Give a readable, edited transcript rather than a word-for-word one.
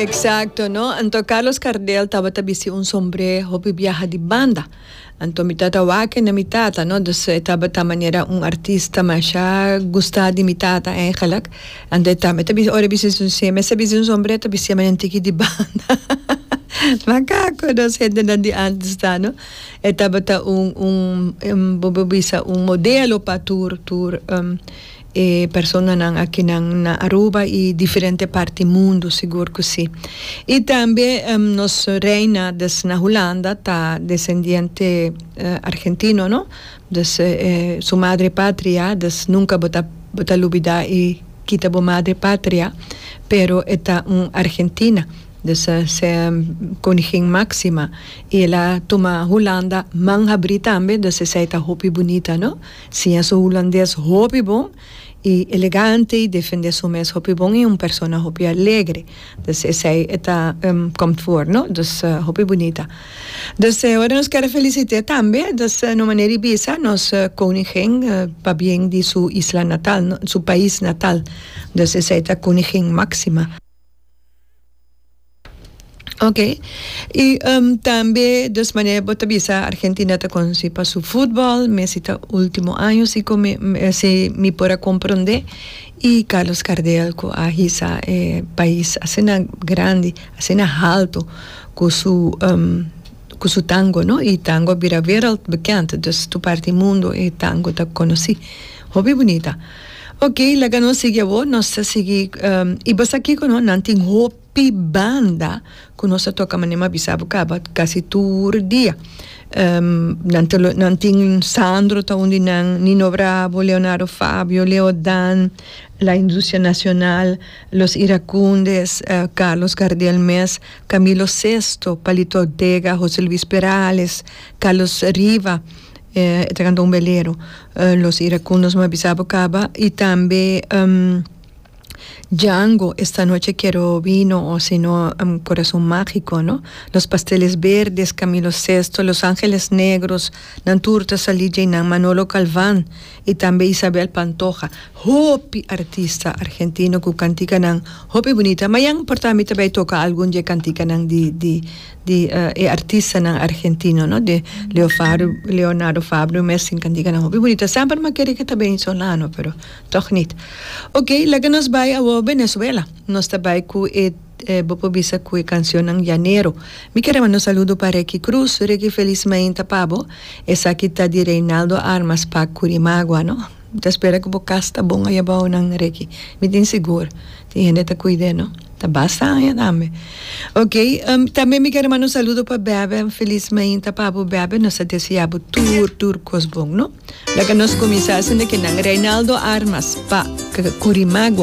Exacto, ¿no? Anto Carlos Gardel estaba tabisi un sombrero, hopi viaja di banda. Anto mi tata wake na mi tata, no? Dus estaba ta manera un artista masha gusta di mi tata eigenlijk. Ande ta tabisi ora bisi un seme, se bisi un sombrero tabisi manentiki di banda. Macaco, no sé de di antes, no? Estaba ta un modelo para tour persona aqui na Aruba e diferente parte do mundo, seguro que sim. E também nossa reina na Holanda tá descendente argentino, não? Sua madre pátria, nunca bota lubida e quita a madre pátria, pero está argentina. Se koningin Maxima e ela toma Holanda manhabri também, se está hopi bonita, não? Sim, é holandês hopi bom e elegante e defende seu mês hopi bom e persona hopi alegre. Se está komt voor, não? Hopi bonita. Agora nós queremos felicitar também, no maneira Ibiza, nos koningin para bem de sua isla natal, no? Seu país natal. Se está koningin Maxima. Ok, e também das maneiras bota bisa Argentina está conhecida para seu futebol, mas está último ano se me pode compreender e Carlos Gardel com a hisa país a cena grande, a cena alto com seu tango, no? E tango vira wereldbekend, dus tu parte mundo e tango está conhecido, hobby bonita. Ok, laga nós seguimos, nós seguimos e basta aqui com nós tem hopi banda que nós toca manema bisabo caba quase todo dia. Não tem Sandro tá onde não Nino Bravo, Leonardo Fabio, Leo Dan, la Industria Nacional, los Iracundes, Carlos Gardel Mes, Camilo Sesto, Palito Ortega, José Luis Perales, Carlos Riva. Tocando un velero, los iracundos Mabisabocaba y también Django, esta noche quiero vino o si no Corazón Mágico, ¿no? Los Pasteles Verdes, Camilo Sesto, Los Ángeles Negros, Nanturta Salilla y Manolo Calván y también Isabel Pantoja. Hopi artista argentino que cantica nan hopi bonita. Mayang portami também toca algún je cantica nan di artista nan argentino, no? De Leonardo Fabio Messi cantica nan hopi bonita. Sempre ma querer que também solano, pero toch niet. Ok, laga nos vai a Venezuela. Nos tabay ku bopo bisa ku canción ng Llanero. Mi queremos un saludo para Ricky Cruz, Ricky felizmente pabo. Esa kita di Reynaldo Armas pa Curimagua, no? Te espera que bocasta bom ayabaw ng Ricky. Mi din seguro. Ti gente te cuide, no? Ta basta ya dame. Ok, também mi queremos un saludo para Bebe, felizmente pabo Bebe, nos deseamos tour cosbong, no? Laga nos comienzas de que ng Reynaldo Armas pa Curimagua.